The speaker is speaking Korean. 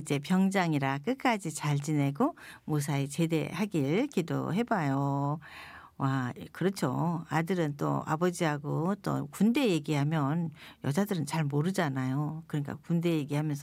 이제 병장이라 끝까지 잘 지내고 무사히 제대하길 기도해 봐요. 와 그렇죠. 아들은 또 아버지하고 또 군대 얘기하면 여자들은 잘 모르잖아요. 그러니까 군대 얘기하면서